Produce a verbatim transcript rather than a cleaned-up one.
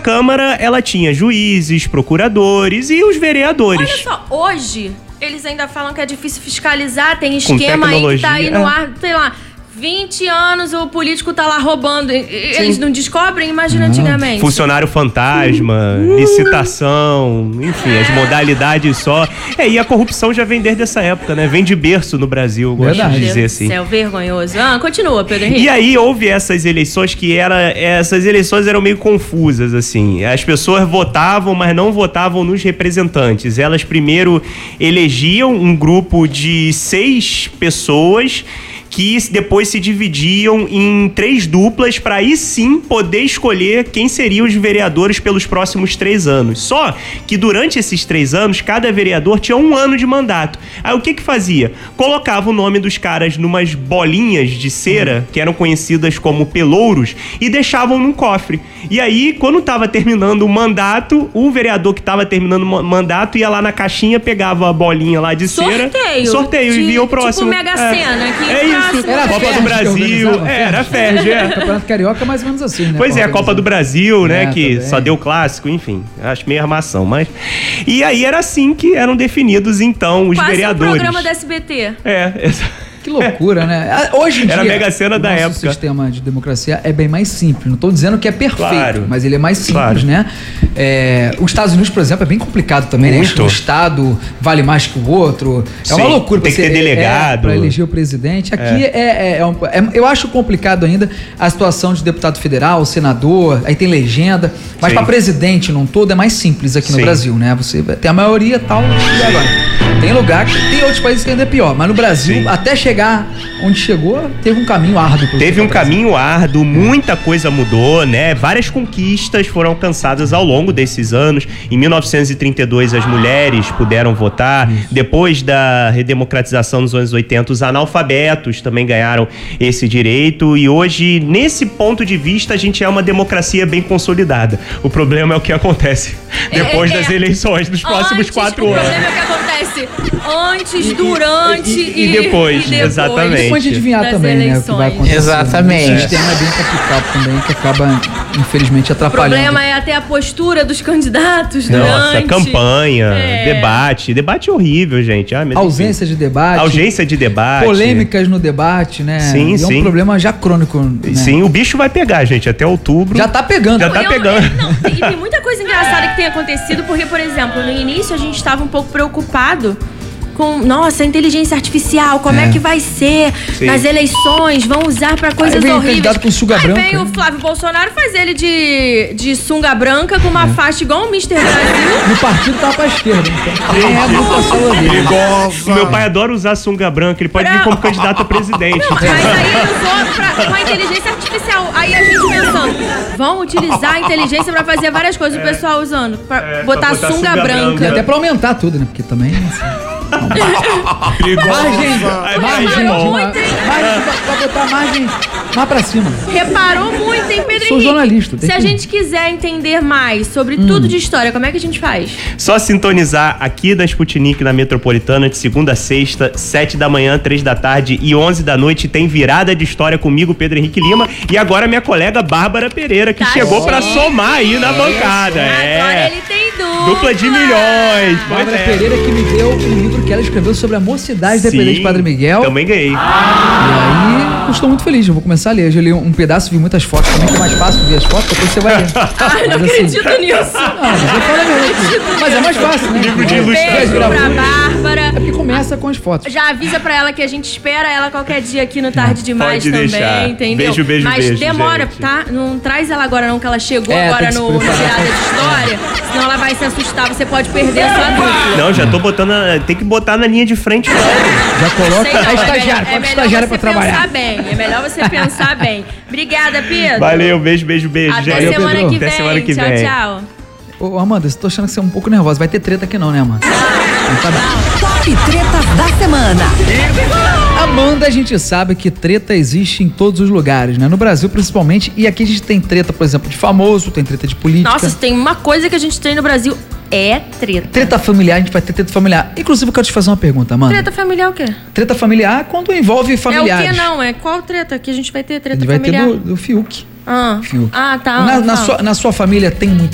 Câmara, ela tinha juízes, procuradores e os vereadores. Olha só, hoje eles ainda falam que é difícil fiscalizar, tem Com esquema aí que tá aí no tecnologia, ar, sei lá, vinte anos o político tá lá roubando. Eles não descobrem? Imagina antigamente. Funcionário fantasma, licitação, enfim, as modalidades só. É, e a corrupção já vem desde essa época, né? Vem de berço no Brasil, eu gosto Verdade. de dizer assim. Céu, vergonhoso. Ah, continua, Pedro Henrique. E aí houve essas eleições que era, essas eleições eram meio confusas, assim. As pessoas votavam, mas não votavam nos representantes. Elas primeiro elegiam um grupo de seis pessoas que depois se dividiam em três duplas para aí sim poder escolher quem seriam os vereadores pelos próximos três anos. Só que durante esses três anos, cada vereador tinha um ano de mandato. Aí o que que fazia? Colocava o nome dos caras numas bolinhas de cera, que eram conhecidas como pelouros, e deixavam num cofre. E aí, quando tava terminando o mandato, o vereador que tava terminando o mandato ia lá na caixinha, pegava a bolinha lá de cera. Sorteio. Sorteio de, e via o próximo. Tipo Mega Sena. Que É isso. Era a Copa Ferg do que Brasil. organizava, É, era a Ferg, é. O Campeonato Carioca é mais ou menos assim, né? Pois é, a Copa do Brasil, né? É, que também. só deu clássico, enfim. Acho meio armação, mas... E aí era assim que eram definidos, então, os Quase vereadores. um programa da S B T. É, essa... Que loucura, né? Hoje em Era dia, a Mega Sena o da nosso época. sistema de democracia é bem mais simples. Não estou dizendo que é perfeito, Claro. mas ele é mais simples, Claro. né? É, os Estados Unidos, por exemplo, é bem complicado também, Muito. né? Um estado vale mais que o outro. É Sim, uma loucura. tem que você- ter delegado. É, para eleger o presidente. Aqui é, é, é um- é- eu acho complicado ainda a situação de deputado federal, senador, aí tem legenda. Mas Sim. para presidente num todo é mais simples aqui no Sim. Brasil, né? Você tem a maioria tal. E agora? Tem lugar que tem outros países que ainda é pior. Mas no Brasil, Sim. até chegar onde chegou, teve um caminho árduo. pelo Teve um Brasil. caminho árduo, muita coisa mudou, né? Várias conquistas foram alcançadas ao longo desses anos. Em mil novecentos e trinta e dois, as mulheres puderam votar. Depois da redemocratização nos anos oitenta, os analfabetos também ganharam esse direito. E hoje, nesse ponto de vista, a gente é uma democracia bem consolidada. O problema é o que acontece depois É, é, das é. eleições dos próximos Antes, quatro o anos. problema é o que acontece antes, durante e- e, e depois, exatamente. Depois de adivinhar das também, né, o que vai eleições. acontecer. Exatamente. O sistema é bem complicado também, que acaba, infelizmente, O atrapalhando. problema é até a postura dos candidatos Nossa, durante. campanha, É. debate. Debate horrível, gente. Ai, meu Deus. Ausência de debate. Ausência de debate. Polêmicas no debate, né? Sim, E é um sim. problema já crônico. Né? Sim, o bicho vai pegar, gente, até outubro. Já tá pegando. Já tá Eu- pegando. é, não, tem, e tem muita coisa engraçada que tem acontecido, porque, por exemplo, no início a gente estava um pouco preocupado com, nossa, a inteligência artificial, como é, É. que vai ser Sim. nas eleições, vão usar pra coisas Aí vem o horríveis. candidato com sunga Aí branca, vem o né? Flávio Bolsonaro, faz ele de, de sunga branca com É. uma faixa igual o mister Brasil. No partido tava pra esquerda. Então, quem é a população dele? Meu pai adora usar sunga branca, ele pode vir como candidato a presidente. Mas aí ele usou pra, com a inteligência artificial. Aí a gente pensando, vão utilizar a inteligência pra fazer várias coisas. O pessoal usando, pra É, pra botar, botar sunga, sunga branca. branca. Até pra aumentar tudo, né? Porque também. Assim, Perigoso. margem. Ai, Margem. margem. de- muito, hein? margem pra, pra botar margem mais pra cima. Reparou muito, hein, Pedro Sou Henrique? jornalista, tem Se a que- gente quiser entender mais sobre tudo de história, como é que a gente faz? Só sintonizar aqui da Sputnik na Metropolitana de segunda a sexta, sete da manhã, três da tarde e onze da noite. Tem virada de história comigo, Pedro Henrique Lima, e agora minha colega Bárbara Pereira, que Tá chegou pra chique. somar aí na bancada. Agora É. ele tem dupla. Dupla de milhões. Pois Bárbara é. Pereira que me deu um livro que ela escreveu sobre a mocidade dependente de Padre Miguel. Também ganhei. E aí, eu estou muito feliz, eu vou começar a ler. Eu já li um pedaço, vi muitas fotos também, que é mais fácil ver as fotos, depois você vai ler. Ai, não Mas, assim, acredito nisso. Não, mas eu falo mesmo. Mas é mais fácil, né? Livro de É, ilustração. Beijo gravura. pra Bárbara. É porque começa com as fotos. Já avisa pra ela que a gente espera ela qualquer dia aqui no Tarde Demais Pode também, deixar. entendeu? Beijo, beijo, Mas beijo, demora, gente. tá? Não traz ela agora não, que ela chegou É, agora tem que se no, no preparar. Virada de História, senão ela vai se assustar, você pode perder a sua dupla. Não, já tô botando. a- Tem que botar na linha de frente logo. Já coloca Sei não, a é estagiária, melhor- coloca é a melhor estagiária você pra trabalhar. pensar bem, é melhor você pensar bem. Obrigada, Pedro. Valeu, beijo, beijo, beijo, Até gente. semana Pedro. que vem. Até semana que tchau, vem. tchau. Ô, Amanda, eu tô achando que você é um pouco nervosa. Vai ter treta aqui não, né, Amanda? Não tá bem. Top Tretas da Semana. Amanda, a gente sabe que treta existe em todos os lugares, né? No Brasil, principalmente. E aqui a gente tem treta, por exemplo, de famoso, tem treta de política. Nossa, se tem uma coisa que a gente tem no Brasil, é treta. Treta familiar, a gente vai ter treta familiar. Inclusive, eu quero te fazer uma pergunta, Amanda. Treta familiar é o quê? Treta familiar é quando envolve familiares. É o quê não? É qual treta que a gente vai ter? A Treta gente vai familiar? ter do, do Fiuk. Ah, Fiuk. ah tá. Na, na fala. sua, na sua família tem muita